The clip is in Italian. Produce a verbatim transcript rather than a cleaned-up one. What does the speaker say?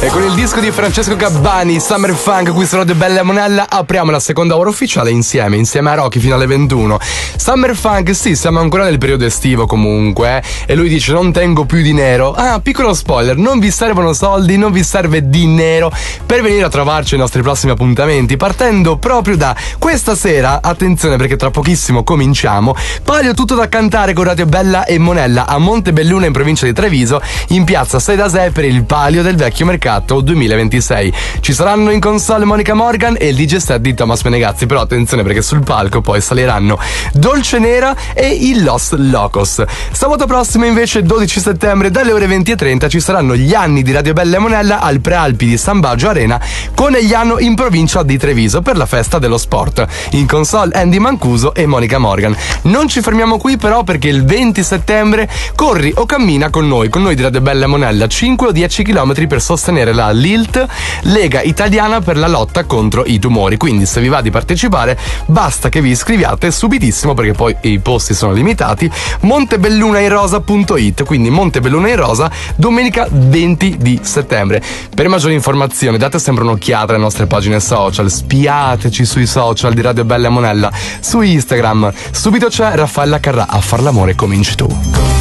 E con il disco di Francesco Gabbani, Summer Funk, qui su Radio Bella e Monella, apriamo la seconda ora ufficiale insieme, insieme a Rocky fino alle ventuno. Summer Funk, sì, siamo ancora nel periodo estivo comunque, eh, e lui dice non tengo più dinero. Ah, piccolo spoiler, non vi servono soldi, non vi serve dinero per venire a trovarci ai nostri prossimi appuntamenti, partendo proprio da questa sera, attenzione perché tra pochissimo cominciamo, Palio tutto da cantare con Radio Bella e Monella a Montebelluna in provincia di Treviso, in piazza Sei da Sé per il Palio del Vecchio Mercato duemilaventisei. Ci saranno in console Monica Morgan e il D J set di Thomas Menegazzi, però attenzione perché sul palco poi saliranno Dolce Nera e il Los Locos. Sabato prossimo invece, dodici settembre, dalle ore venti e trenta ci saranno gli anni di Radio Bella e Monella al Prealpi di San Baggio Arena con Egliano in provincia di Treviso per la festa dello sport. In console Andy Mancuso e Monica Morgan. Non ci fermiamo qui però, perché il venti settembre corri o cammina con noi, con noi di Radio Bella e Monella, cinque o dieci chilometri per sostenere la L I L T, Lega Italiana per la lotta contro i tumori. Quindi se vi va di partecipare basta che vi iscriviate subitissimo, perché poi i posti sono limitati. montebellunairosa punto it, quindi Montebelluna in Rosa, domenica venti di settembre. Per maggiori informazioni date sempre un'occhiata alle nostre pagine social, spiateci sui social di Radio Bella e Monella, su Instagram. Subito c'è Raffaella Carrà, A far l'amore cominci tu.